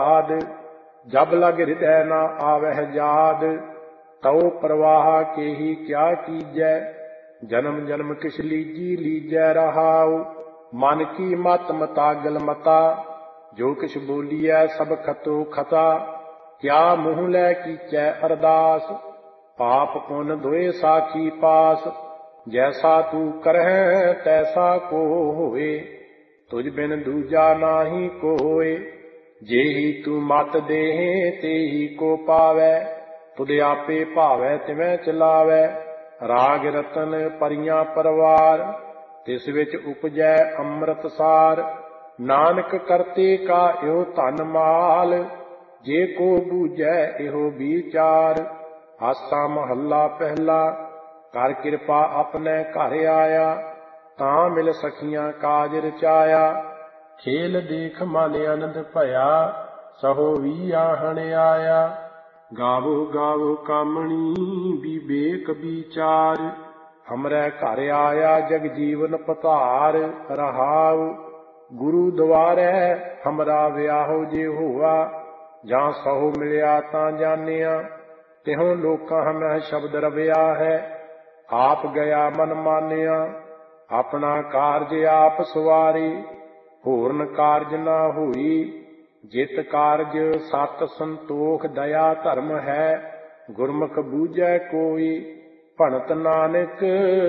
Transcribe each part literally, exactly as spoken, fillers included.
आद जब लग हृदय न आवह जाद तौ प्रवाह के ही क्या कीजै जन्म जन्म किस लीजी लीजै रहाउ मन की मत मतागल मता जो किछ बोलिए सब खतो खता क्या मुँह लै कीचै अरदास पाप पुन दोए साखी पास जैसा तू करह तैसा को होए तुझ बिन दूजा नाही कोय जेहि तू मत देहे तेहि को पावै तुद आपे भावै तिवै चलावै राग रतन परियां परवार तिस विच उपजै अमृत सार नानक करते का इहो धन माल जे को बूझै इहो विचार आसा महला पहला कर कृपा अपने घर आया तां मिल सखियां काज रचाया खेल देख मन आनंद भया सहो वी आहण आया गावो गावो कामणी विवेक विचार हमरे घर आया जग जीवन पतार रहाव गुरु द्वारे हमरा व्याहो जे होआ जां सहो मिलिया तां जानिया तिहों लोकां हमें शब्द रविया है आप गया मन मानिया अपना कारज आप सवारी होरन कारज ना होई जित कारज सत संतोख दया धर्म है गुरमुख बूझै कोई भणत नानक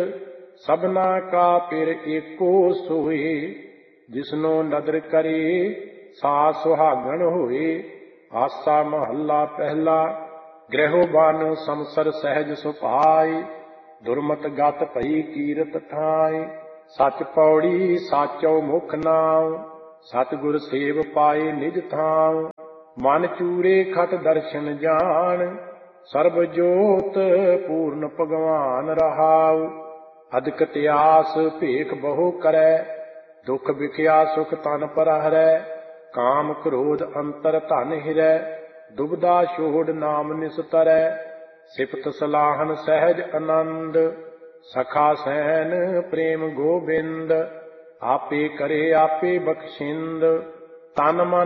सबना का पिर एको सोए जिसनो नदर करे सा सुहागण होए आसा महला पहला गृहो बन समसर सहज सुभाई दुर्मत गत भई कीरत ठाई सच पौड़ी साचो मुख नाम सतगुर सेव पाए निज थाम मन चूरे खट दर्शन जान सर्ब जोत पूर्ण भगवान रहाव अधिक त्यास भेख बहु करै दुख विखिया सुख तन पर हरै काम क्रोध अंतर धन हिरै दुबदा छोड़ नाम निस्तरै सिफत सलाहन सहज आनंद सखा सैन प्रेम गोबिंद आपे करे आपे बख्शिंद तन मन